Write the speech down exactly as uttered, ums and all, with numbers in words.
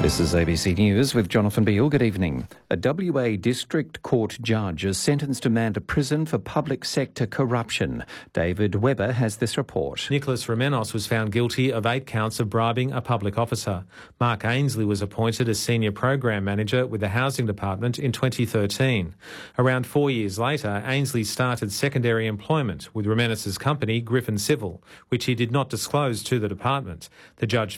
This is A B C News with Jonathan Beale. Good evening. A W A District Court judge is sentenced to man to prison for public sector corruption. David Webber has this report. Nicholas Remenos was found guilty of eight counts of bribing a public officer. Mark Ainsley was appointed as Senior Program Manager with the Housing Department in twenty thirteen. Around four years later, Ainsley started secondary employment with Remenos' company, Griffin Civil, which he did not disclose to the department. The judge